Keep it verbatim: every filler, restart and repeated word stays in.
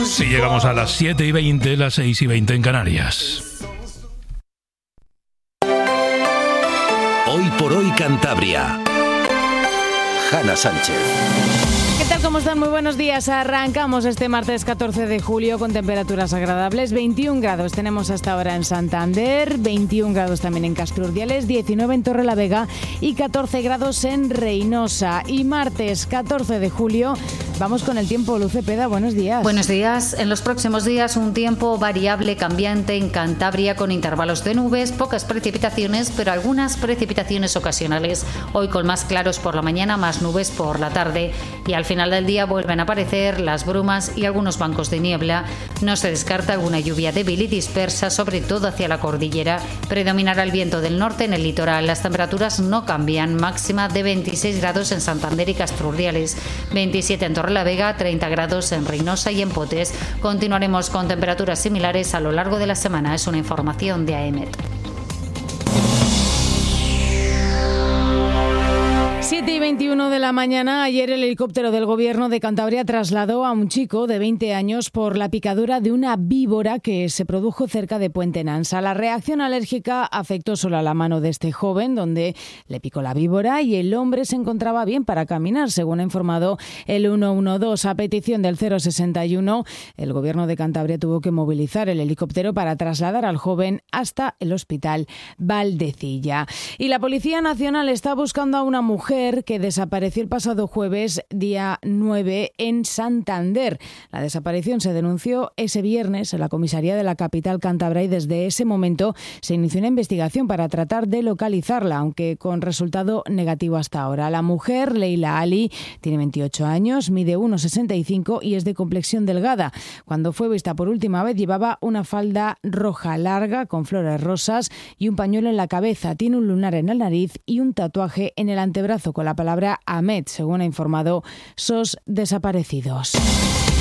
Si llegamos a las siete y veinte, las seis y veinte en Canarias. Hoy por hoy Cantabria. Hanna Sánchez. ¿Qué tal? ¿Cómo están? Muy buenos días. Arrancamos este martes catorce de julio con temperaturas agradables. veintiún grados tenemos hasta ahora en Santander, veintiún grados también en Castrurdiales, diecinueve en Torrelavega y catorce grados en Reinosa. Y martes catorce de julio vamos con el tiempo. Luz Cepeda, buenos días. Buenos días. En los próximos días un tiempo variable, cambiante en Cantabria con intervalos de nubes, pocas precipitaciones, pero algunas precipitaciones ocasionales. Hoy con más claros por la mañana, más nubes por la tarde y al final del día vuelven a aparecer las brumas y algunos bancos de niebla. No se descarta alguna lluvia débil y dispersa, sobre todo hacia la cordillera. Predominará el viento del norte en el litoral. Las temperaturas no cambian, máxima de veintiséis grados en Santander y Castrurdiales, veintisiete en Torrelavega, treinta grados en Reinosa y en Potes. Continuaremos con temperaturas similares a lo largo de la semana. Es una información de A E M E T. siete y veintiuno de la mañana, ayer el helicóptero del Gobierno de Cantabria trasladó a un chico de veinte años por la picadura de una víbora que se produjo cerca de Puente Nansa. La reacción alérgica afectó solo a la mano de este joven, donde le picó la víbora y el hombre se encontraba bien para caminar, según ha informado el ciento doce. A petición del cero sesenta y uno, el Gobierno de Cantabria tuvo que movilizar el helicóptero para trasladar al joven hasta el Hospital Valdecilla. Y la Policía Nacional está buscando a una mujer que desapareció el pasado jueves, día nueve, en Santander. La desaparición se denunció ese viernes en la comisaría de la capital cántabra y desde ese momento se inició una investigación para tratar de localizarla, aunque con resultado negativo hasta ahora. La mujer, Leila Ali, tiene veintiocho años, mide uno sesenta y cinco y es de complexión delgada. Cuando fue vista por última vez llevaba una falda roja larga con flores rosas y un pañuelo en la cabeza. Tiene un lunar en la nariz y un tatuaje en el antebrazo con la palabra Ahmed, según ha informado S O S Desaparecidos.